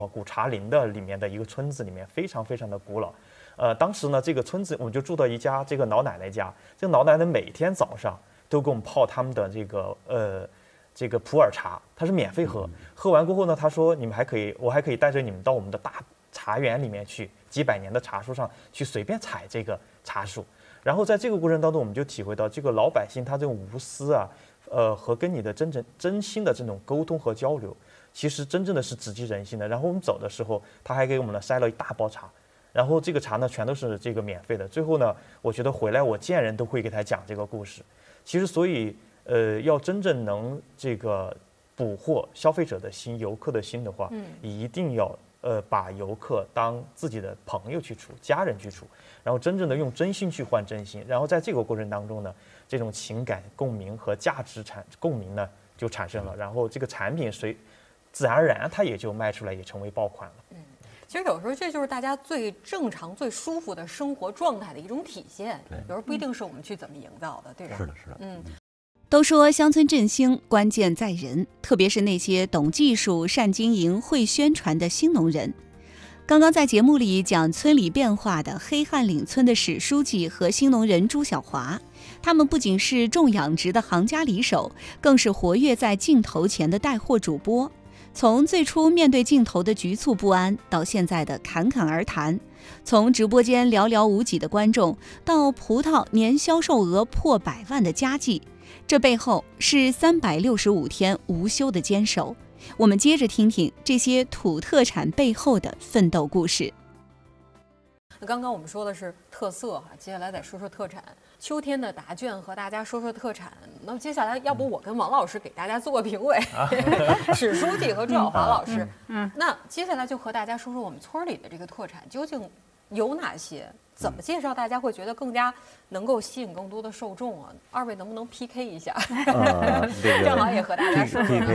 古茶林的里面的一个村子里面，非常非常的古老。当时呢，这个村子我们就住到一家这个老奶奶家，这个老奶奶每天早上都给我们泡他们的这个普洱茶，它是免费喝。喝完过后呢，她说我还可以带着你们到我们的大茶园里面去，几百年的茶树上去随便采这个茶树。然后在这个过程当中，我们就体会到这个老百姓他这种无私啊，和跟你的真心的这种沟通和交流，其实真正的是直击人心的。然后我们走的时候，他还给我们塞了一大包茶，然后这个茶呢全都是这个免费的。最后呢，我觉得回来我见人都会给他讲这个故事。其实所以要真正能这个捕获消费者的心、游客的心的话，一定要把游客当自己的朋友去处、家人去处，然后真正的用真心去换真心，然后在这个过程当中呢，这种情感共鸣和价值共鸣呢就产生了，然后这个产品自然而然它也就卖出来，也成为爆款了。 其实有时候这就是大家最正常、最舒服的生活状态的一种体现。有时候不一定是我们去怎么营造的，对吧？ 是的，是的。 都说乡村振兴关键在人，特别是那些懂技术、善经营、会宣传的新农人。刚刚在节目里讲村里变化的黑汉岭村的史书记和新农人朱小华，他们不仅是种养殖的行家里手，更是活跃在镜头前的带货主播。从最初面对镜头的局促不安，到现在的侃侃而谈；从直播间寥寥无几的观众，到葡萄年销售额破100万的佳绩，这背后是365天无休的坚守。我们接着听听这些土特产背后的奋斗故事。 刚刚我们说的是特色哈，接下来再说说特产。秋天的答卷和大家说说特产。那么接下来，要不我跟王老师给大家做个评委，史书记和朱小华老师。那接下来就和大家说说我们村里的这个特产究竟有哪些？怎么介绍大家会觉得更加能够吸引更多的受众啊？二位能不能 PK 一下？正好也和大家说说。